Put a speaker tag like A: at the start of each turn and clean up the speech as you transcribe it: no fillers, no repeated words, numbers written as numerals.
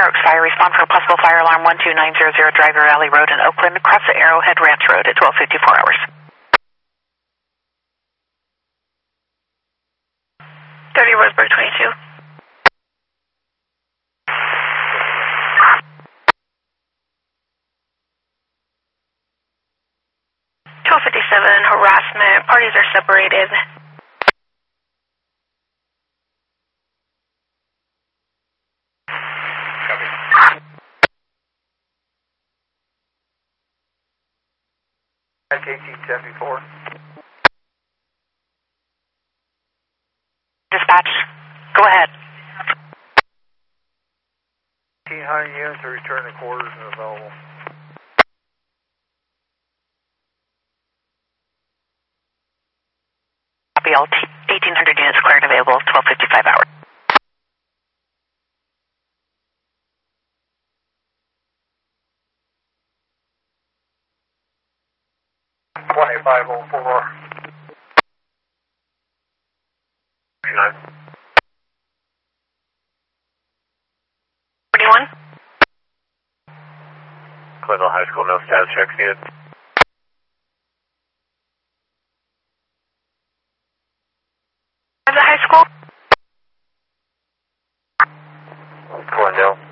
A: Oaks Fire, respond for a possible fire alarm 12900 Driver Alley Road in Oakland, across the Arrowhead Ranch Road at 12:54 hours. 30 Roseburg 22. Harassment. Parties are separated.
B: KT-74.
A: Dispatch, go ahead.
B: 1,500 units are returning to quarters and available.
A: Copy all 1,800 units cleared available, 12:55 hours.
B: $2504.
A: 41.
B: Clinton High School, no status checks needed.
A: The high school?
B: Glendale.